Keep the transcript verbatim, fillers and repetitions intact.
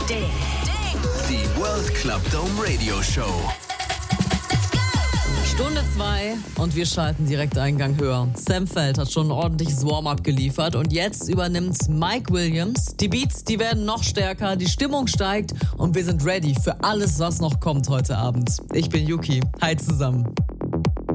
Ding. Ding. Die World Club Dome Radio Show. Stunde zwei und wir schalten direkt einen Gang höher. Sam Feld hat schon ein ordentliches Warm-up geliefert und jetzt übernimmt Mike Williams. Die Beats, die werden noch stärker, die Stimmung steigt und wir sind ready für alles, was noch kommt heute Abend. Ich bin Yuki. Hi zusammen.